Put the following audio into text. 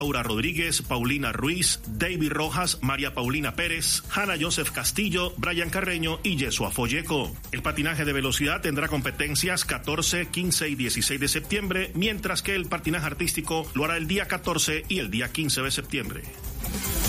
Laura Rodríguez, Paulina Ruiz, David Rojas, María Paulina Pérez, Hanna Joseph Castillo, Brian Carreño y Yesua Folleco. El patinaje de velocidad tendrá competencias 14, 15 y 16 de septiembre, mientras que el patinaje artístico lo hará el día 14 y el día 15 de septiembre.